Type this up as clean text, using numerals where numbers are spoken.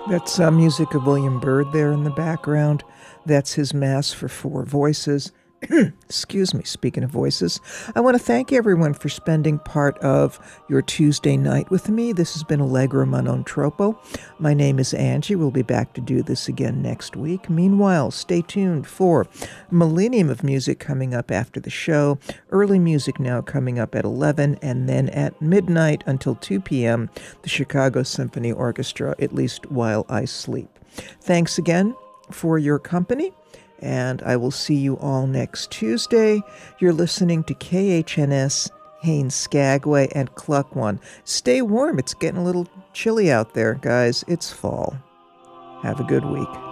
That's music of William Byrd there in the background. That's his Mass for Four Voices. Excuse me, speaking of voices, I want to thank everyone for spending part of your Tuesday night with me. This has been Allegro ma non troppo. My name is Angie. We'll be back to do this again next week. Meanwhile, stay tuned for Millennium of Music coming up after the show, early music now coming up at 11, and then at midnight until 2 p.m., the Chicago Symphony Orchestra, at least while I sleep. Thanks again for your company, and I will see you all next Tuesday. You're listening to KHNS, Haines Skagway, and Cluck One. Stay warm. It's getting a little chilly out there, guys. It's fall. Have a good week.